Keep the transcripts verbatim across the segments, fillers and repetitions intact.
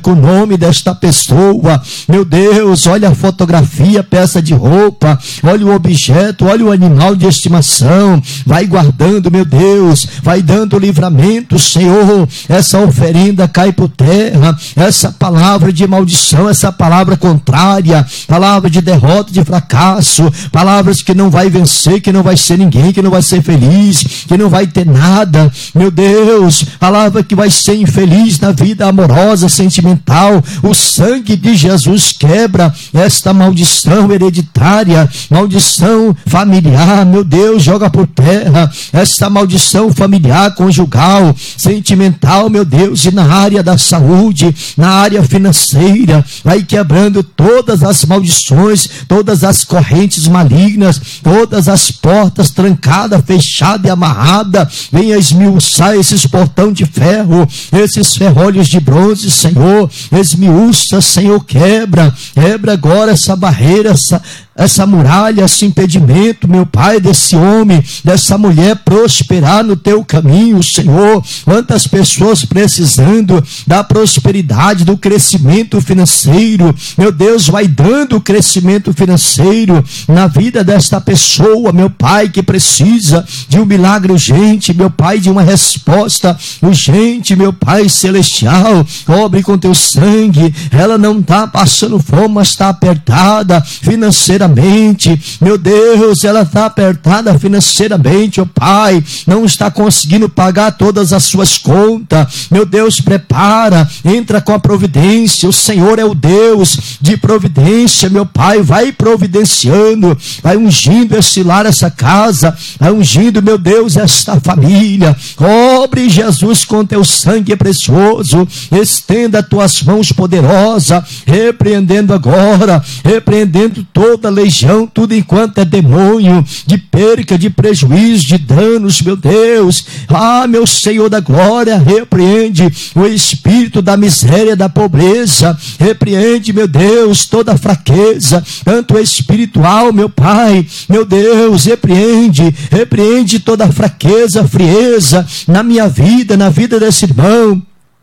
marca o nome desta pessoa. Meu Deus, olha a fotografia, peça de roupa, olha o objeto, olha o animal de estimação, vai guardando, meu Deus, vai dando livramento, Senhor. Essa oferenda cai por terra, essa palavra de maldição, essa palavra contrária, palavra de derrota, de fracasso, palavras que não vai vencer, que não vai ser ninguém, que não vai ser feliz, que não vai ter nada, meu Deus, palavra que vai ser infeliz na vida amorosa, sentimental. O sangue de Jesus quebra esta maldição hereditária, maldição familiar, meu Deus, joga por terra esta maldição familiar, conjugal, sentimental, meu Deus, e na área da saúde, na área financeira, vai quebrando todas as maldições, todas as correntes malignas, todas as portas trancadas, fechadas e amarradas. Venha esmiuçar esses portão de ferro, esses ferrolhos de bronze, Senhor, esmiuça, Senhor, quebra, quebra agora essa barreira, essa essa muralha, esse impedimento, meu Pai, desse homem, dessa mulher prosperar no teu caminho, Senhor. Quantas pessoas precisando da prosperidade, do crescimento financeiro, meu Deus, vai dando crescimento financeiro na vida desta pessoa, meu Pai, que precisa de um milagre urgente, meu Pai, de uma resposta urgente, meu Pai celestial. Cobre com teu sangue, ela não está passando fome, mas está apertada financeiramente, meu Deus, ela está apertada financeiramente, ó Pai, não está conseguindo pagar todas as suas contas, meu Deus, prepara, entra com a providência. O Senhor é o Deus de providência, meu Pai, vai providenciando, vai ungindo esse lar, essa casa, vai ungindo, meu Deus, esta família. Cobre, Jesus, com teu sangue precioso, estenda tuas mãos poderosas, repreendendo agora, repreendendo toda legião, tudo enquanto é demônio de perca, de prejuízo, de danos, meu Deus. Ah, meu Senhor da glória, repreende o espírito da miséria, da pobreza, repreende, meu Deus, toda fraqueza, tanto espiritual, meu Pai, meu Deus, repreende, repreende toda fraqueza, frieza na minha vida, na vida desse irmão,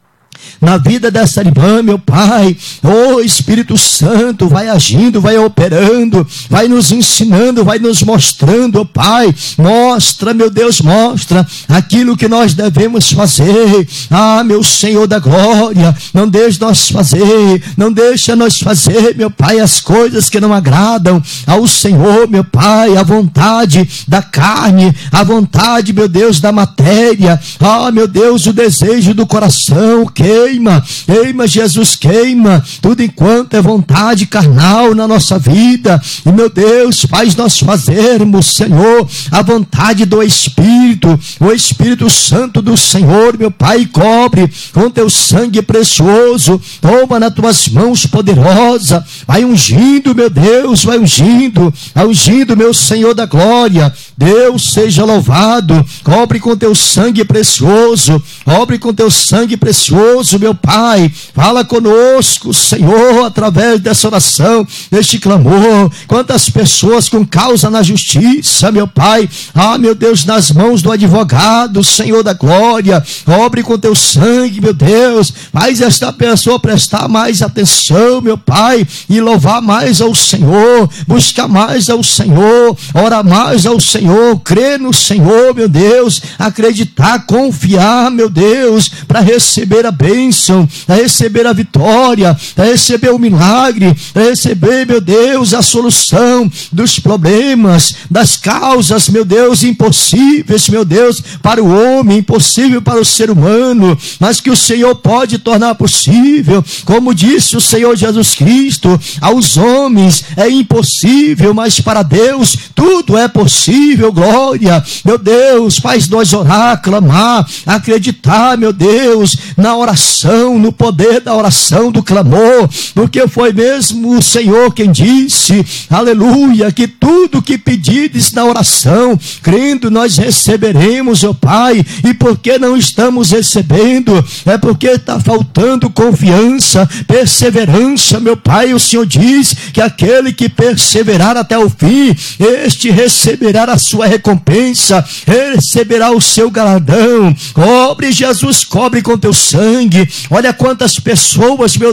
na vida dessa irmã, meu Pai. Oh, Espírito Santo, vai agindo, vai operando, vai nos ensinando, vai nos mostrando, oh Pai. Mostra, meu Deus, mostra aquilo que nós devemos fazer. Ah, meu Senhor da glória, não deixe nós fazer, não deixa nós fazer, meu Pai, as coisas que não agradam ao Senhor, meu Pai, a vontade da carne, a vontade, meu Deus, da matéria. Ah, meu Deus, o desejo do coração, queima, queima, Jesus, queima tudo enquanto é vontade carnal na nossa vida. E, meu Deus, faz nós fazermos, Senhor, a vontade do Espírito, o Espírito Santo do Senhor, meu Pai. Cobre com teu sangue precioso, toma nas tuas mãos poderosa, vai ungindo, meu Deus, vai ungindo, vai ungindo, meu Senhor da glória. Deus seja louvado. Cobre com teu sangue precioso, cobre com teu sangue precioso, meu Pai. Fala conosco, Senhor, através dessa oração, deste clamor. Quantas pessoas com causa na justiça, meu Pai. Ah, meu Deus, nas mãos do advogado, Senhor da glória. Cobre com teu sangue, meu Deus. Faz esta pessoa prestar mais atenção, meu Pai, e louvar mais ao Senhor, buscar mais ao Senhor, orar mais ao Senhor, crer no Senhor, meu Deus, acreditar, confiar, meu Deus, para receber a bênção, para receber a vitória, para receber o milagre, para receber, meu Deus, a solução dos problemas, das causas, meu Deus, impossíveis, meu Deus, para o homem, impossível para o ser humano, mas que o Senhor pode tornar possível. Como disse o Senhor Jesus Cristo, aos homens é impossível, mas para Deus tudo é possível. Glória, meu Deus, faz nós orar, clamar, acreditar, meu Deus, na oração, no poder da oração, do clamor, porque foi mesmo o Senhor quem disse, aleluia, que tudo que pedides na oração, crendo, nós receberemos, ó Pai. E porque não estamos recebendo, é porque está faltando confiança, perseverança, meu Pai. O Senhor diz que aquele que perseverar até o fim, este receberá a sua recompensa, receberá o seu galardão. Cobre, Jesus, cobre com teu sangue. Olha quantas pessoas, meu